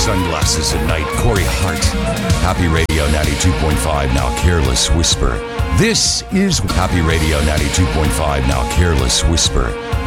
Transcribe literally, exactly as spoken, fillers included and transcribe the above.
sunglasses at night. Corey Hart. Happy Radio ninety-two point five, now Careless Whisper. This is Happy Radio ninety-two point five, now Careless Whisper.